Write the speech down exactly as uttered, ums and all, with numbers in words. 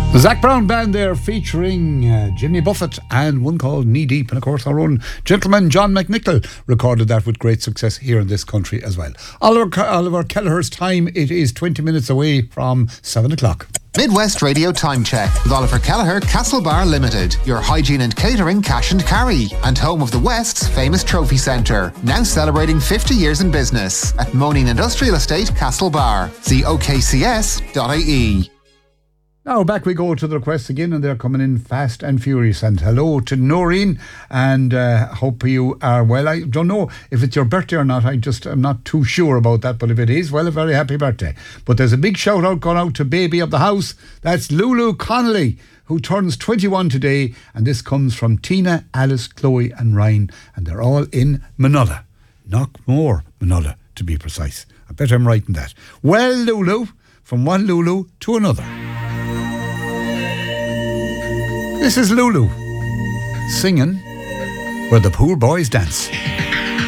The Zac Brown Band there featuring uh, Jimmy Buffett and one called Knee Deep, and of course our own gentleman John McNichol recorded that with great success here in this country as well. Oliver, Oliver Kelleher's time, it is twenty minutes away from seven o'clock. Midwest Radio Time Check with Oliver Kelleher, Castlebar Limited, your hygiene and catering cash and carry, and home of the West's famous trophy centre, now celebrating fifty years in business at Moaning Industrial Estate, Castlebar. See o k c s dot i e. Now back we go to the requests again, and they're coming in fast and furious. And hello to Noreen, and uh, hope you are well. I don't know if it's your birthday or not. I just I'm not too sure about that, but if it is, well, a very happy birthday. But there's a big shout out going out to baby of the house. That's Lulu Connolly, who turns twenty-one today, and this comes from Tina, Alice, Chloe and Ryan, and they're all in Manola. Knockmore, Manola to be precise. I bet I'm right in that. Well, Lulu, from one Lulu to another. This is Lulu singing Where the Poor Boys Dance.